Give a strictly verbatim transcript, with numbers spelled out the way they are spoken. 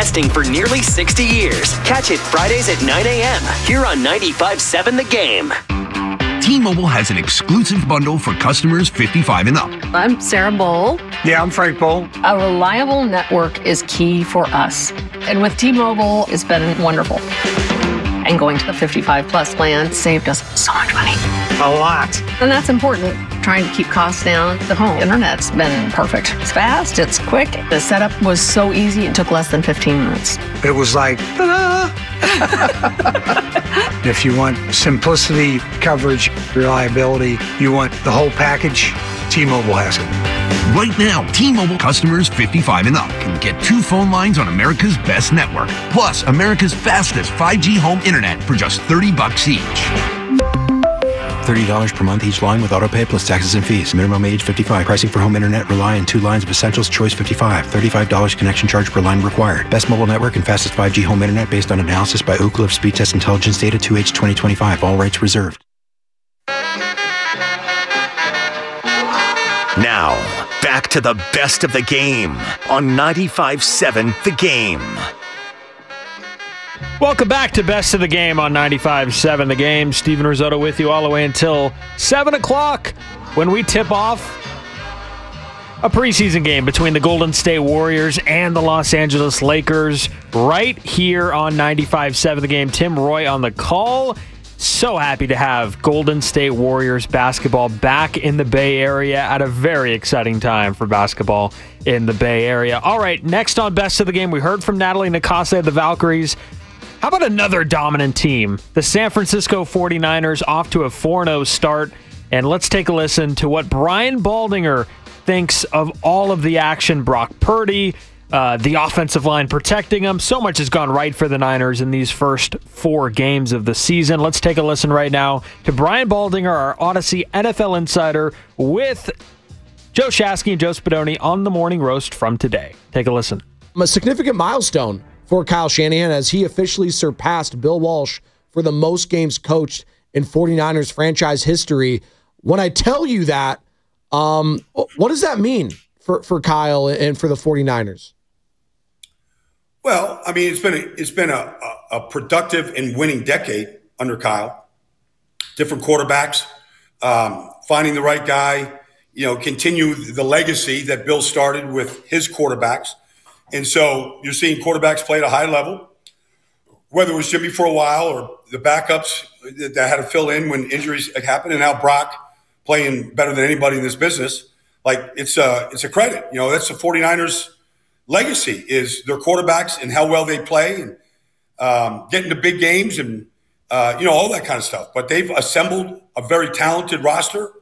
investing for nearly sixty years. Catch it Fridays at nine a.m. here on ninety-five seven The Game. T-Mobile has an exclusive bundle for customers fifty-five and up. I'm Sarah Bowl. Yeah, I'm Frank Bowl. A reliable network is key for us. And with T-Mobile, it's been wonderful. And going to the fifty-five plus plan saved us so much money. A lot. And that's important. Trying to keep costs down. The home internet's been perfect. It's fast, it's quick. The setup was so easy, it took less than fifteen minutes. It was like, ta-da! If you want simplicity, coverage, reliability, you want the whole package, T-Mobile has it. Right now, T-Mobile customers fifty-five and up can get two phone lines on America's best network, plus America's fastest five G home internet for just thirty bucks each. thirty dollars per month each line with autopay plus taxes and fees. Minimum age fifty-five. Pricing for home internet rely on two lines of Essentials Choice fifty-five. thirty-five dollars connection charge per line required. Best mobile network and fastest five G home internet based on analysis by Ookla Speed Test Intelligence Data two H twenty twenty-five. All rights reserved. Now, back to the best of the game on ninety-five seven The Game. Welcome back to Best of the Game on ninety-five seven The Game. Steven Risotto with you all the way until seven o'clock when we tip off a preseason game between the Golden State Warriors and the Los Angeles Lakers right here on ninety-five seven The Game. Tim Roy on the call. So happy to have Golden State Warriors basketball back in the Bay Area at a very exciting time for basketball in the Bay Area. All right, next on Best of the Game, we heard from Natalie Nicase of the Valkyries. How about another dominant team? The San Francisco forty-niners off to a four and oh start. And let's take a listen to what Brian Baldinger thinks of all of the action. Brock Purdy, uh, the offensive line protecting them. So much has gone right for the Niners in these first four games of the season. Let's take a listen right now to Brian Baldinger, our Odyssey N F L insider, with Joe Shasky and Joe Spadoni on the Morning Roast from today. Take a listen. A significant milestone for Kyle Shanahan as he officially surpassed Bill Walsh for the most games coached in forty-niners franchise history. When I tell you that, um, what does that mean for, for Kyle and for the forty-niners? Well, I mean, it's been a, it's been a, a, a productive and winning decade under Kyle. Different quarterbacks, um, finding the right guy, you know, continue the legacy that Bill started with his quarterbacks. And so you're seeing quarterbacks play at a high level, whether it was Jimmy for a while or the backups that had to fill in when injuries happened, and now Brock playing better than anybody in this business. Like, it's a, it's a credit. You know, that's the forty-niners legacy, is their quarterbacks and how well they play and um, getting to big games and, uh, you know, all that kind of stuff. But they've assembled a very talented roster.